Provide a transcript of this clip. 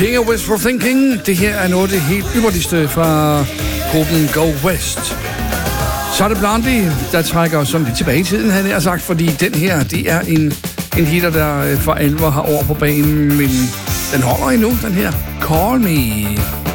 King of Wishful Thinking. Det her er noget af det helt ypperligste fra gruppen Go West. Så er det Blondie, der trækker os sådan lidt tilbage i tiden, havde jeg sagt, fordi den her, det er en hitter, der for alvor har over på banen, men den holder endnu, den her. Call Me.